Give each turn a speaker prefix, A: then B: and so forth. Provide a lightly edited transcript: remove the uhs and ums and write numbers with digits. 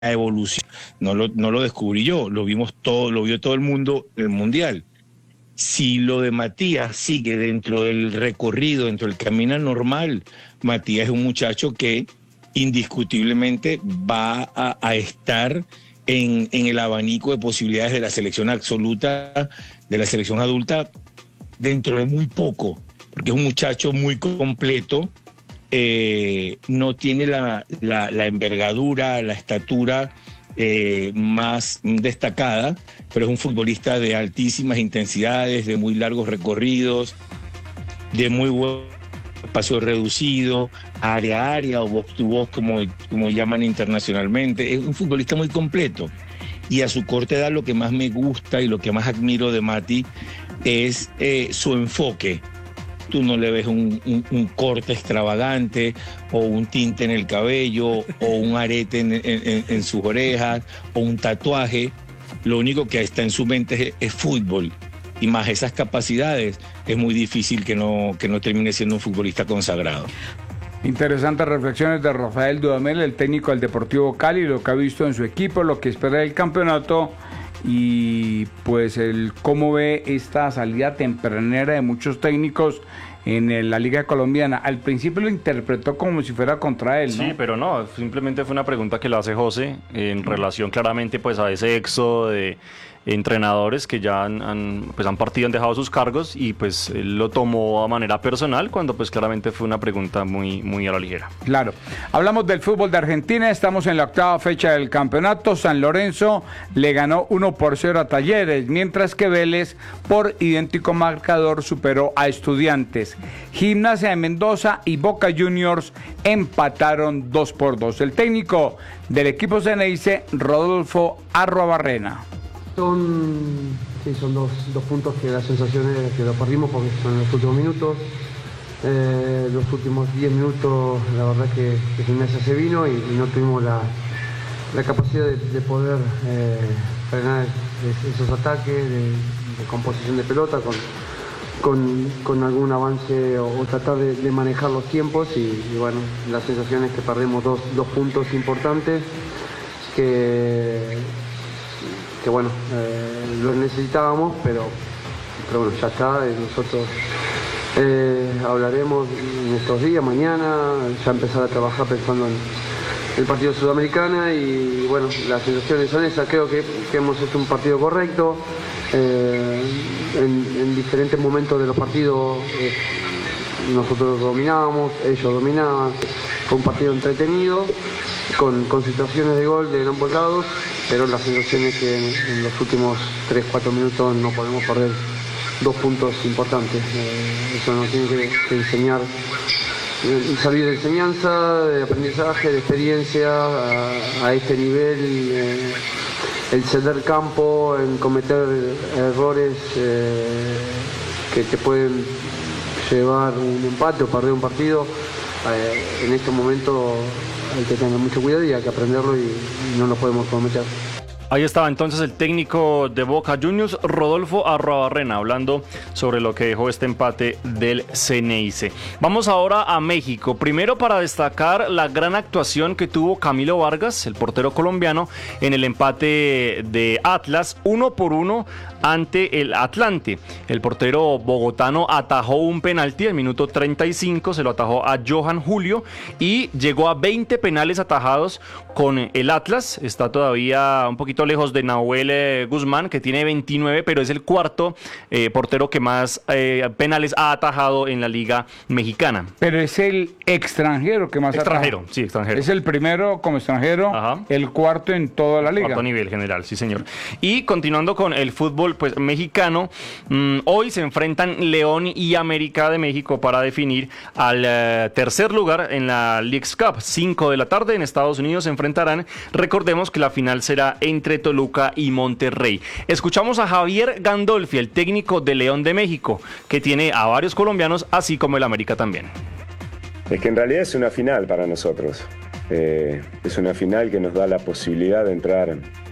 A: evolución. No lo descubrí yo, lo vimos todo, lo vio todo el mundo en el Mundial. Si lo de Matías sigue dentro del recorrido, dentro del camino normal, Matías es un muchacho que indiscutiblemente va a estar en el abanico de posibilidades de la selección absoluta, de la selección adulta, dentro de muy poco, porque es un muchacho muy completo, no tiene la envergadura, la estatura más destacada, pero es un futbolista de altísimas intensidades, de muy largos recorridos, de muy buen espacio reducido, área a área o box to box, como llaman internacionalmente. Es un futbolista muy completo. Y a su corta edad lo que más me gusta y lo que más admiro de Mati es su enfoque. Tú no le ves un corte extravagante o un tinte en el cabello o un arete en sus orejas o un tatuaje. Lo único que está en su mente es fútbol. Y más esas capacidades, es muy difícil que no termine siendo un futbolista consagrado.
B: Interesantes reflexiones de Rafael Dudamel, el técnico del Deportivo Cali, lo que ha visto en su equipo, lo que espera del campeonato y pues el cómo ve esta salida tempranera de muchos técnicos en la Liga Colombiana. Al principio lo interpretó como si fuera contra él, ¿no?
C: Sí, pero no, simplemente fue una pregunta que le hace José en relación claramente pues a ese éxodo de entrenadores que ya han partido, han dejado sus cargos y pues él lo tomó a manera personal cuando pues claramente fue una pregunta muy a la ligera.
B: Claro. Hablamos del fútbol de Argentina, estamos en la octava fecha del campeonato. San Lorenzo le ganó 1-0 a Talleres, mientras que Vélez por idéntico marcador superó a Estudiantes. Gimnasia de Mendoza y Boca Juniors empataron 2-2. El técnico del equipo Ceneice, Rodolfo Arruabarrena.
D: Son dos puntos que las sensaciones que lo perdimos porque son los últimos minutos. Los últimos 10 minutos la verdad que Gimnasia se vino y no tuvimos la capacidad de poder frenar esos ataques de composición de pelota con algún avance o tratar de manejar los tiempos y bueno, la sensación es que perdemos dos puntos importantes que bueno, los necesitábamos, pero bueno, ya está, nosotros hablaremos en estos días, mañana, ya empezar a trabajar pensando en el partido Sudamericana y bueno, las sensaciones son esas, creo que hemos hecho un partido correcto, en diferentes momentos de los partidos nosotros dominábamos, ellos dominaban, fue un partido entretenido, con situaciones de gol de ambos lados, pero la sensación es que en los últimos 3-4 minutos no podemos perder 2 puntos importantes. Eso nos tiene que enseñar, salir de enseñanza, de aprendizaje, de experiencia a este nivel, el ceder campo, en cometer errores que te pueden llevar un empate o perder un partido. En este momento hay que tener mucho cuidado y hay que aprenderlo y no lo podemos cometer.
C: Ahí estaba entonces el técnico de Boca Juniors, Rodolfo Arruabarrena, hablando sobre lo que dejó este empate del Ceneice. Vamos ahora a México. Primero para destacar la gran actuación que tuvo Camilo Vargas, el portero colombiano, en el empate de Atlas, 1-1 ante el Atlante. El portero bogotano atajó un penalti al minuto 35, se lo atajó a Johan Julio y llegó a 20 penales atajados con el Atlas. Está todavía un poquito lejos de Nahuel Guzmán, que tiene 29, pero es el cuarto portero que más penales ha atajado en la Liga Mexicana.
B: Pero es el extranjero que más
C: extranjero, sí, extranjero.
B: Es el primero como extranjero, ajá, el cuarto en toda la liga.
C: Cuarto nivel general, sí señor. Y continuando con el fútbol pues mexicano, hoy se enfrentan León y América de México para definir al tercer lugar en la Leagues Cup. 5 de la tarde en Estados Unidos se enfrentarán. Recordemos que la final será entre Toluca y Monterrey. Escuchamos a Javier Gandolfi, el técnico de León de México, que tiene a varios colombianos, así como el América también.
E: Es que en realidad es una final para nosotros. Es una final que nos da la posibilidad de entrar